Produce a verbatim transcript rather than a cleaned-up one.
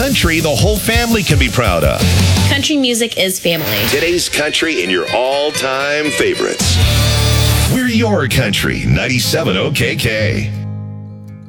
country the whole family can be proud of. Country music is family. Today's country and your all-time favorites. We're your country, ninety-seven O K K.